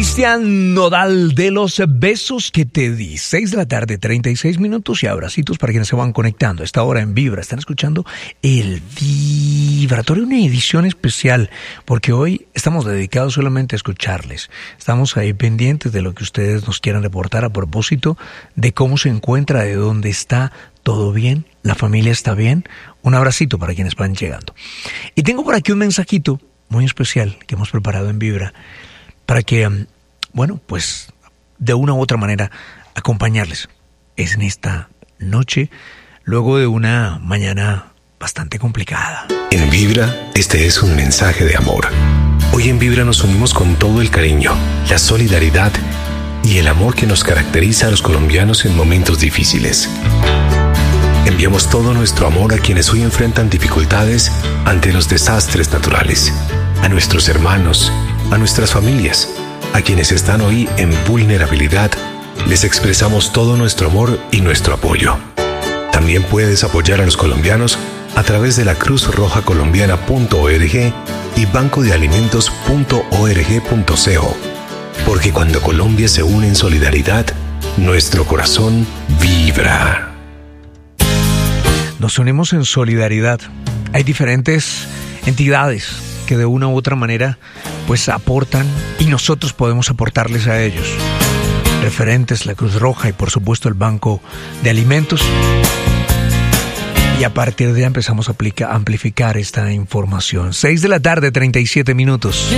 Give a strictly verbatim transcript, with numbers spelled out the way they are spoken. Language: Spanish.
Cristian Nodal, de los besos que te di. seis de la tarde, treinta y seis minutos, y abracitos para quienes se van conectando a esta hora en Vibra. Están escuchando el Vibratorio, una edición especial, porque hoy estamos dedicados solamente a escucharles. Estamos ahí pendientes de lo que ustedes nos quieran reportar a propósito de cómo se encuentra, de dónde está. ¿Todo bien? ¿La familia está bien? Un abracito para quienes van llegando. Y tengo por aquí un mensajito muy especial que hemos preparado en Vibra para que, bueno, pues de una u otra manera acompañarles. Es en esta noche, luego de una mañana bastante complicada. En Vibra, este es un mensaje de amor. Hoy en Vibra nos unimos con todo el cariño, la solidaridad y el amor que nos caracteriza a los colombianos en momentos difíciles. Enviamos todo nuestro amor a quienes hoy enfrentan dificultades ante los desastres naturales, a nuestros hermanos, a nuestras familias, a quienes están hoy en vulnerabilidad. Les expresamos todo nuestro amor y nuestro apoyo. También puedes apoyar a los colombianos a través de la cruz roja colombiana punto org y banco de alimentos punto org punto co. Porque cuando Colombia se une en solidaridad, nuestro corazón vibra. Nos unimos en solidaridad. Hay diferentes entidades que de una u otra manera pues aportan y nosotros podemos aportarles a ellos. Referentes, la Cruz Roja y por supuesto el Banco de Alimentos. Y a partir de ahí empezamos a aplica, amplificar esta información. seis de la tarde, treinta y siete minutos.